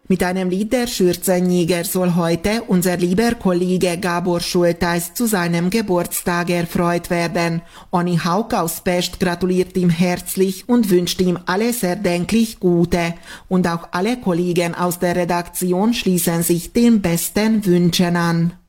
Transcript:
Mit einem Lied der Schürzenjäger soll heute unser lieber Kollege Gabor Schultheiss zu seinem Geburtstag erfreut werden. Anni Haug aus Pest gratuliert ihm herzlich und wünscht ihm alles erdenklich Gute. Und auch alle Kollegen aus der Redaktion schließen sich den besten Wünschen an.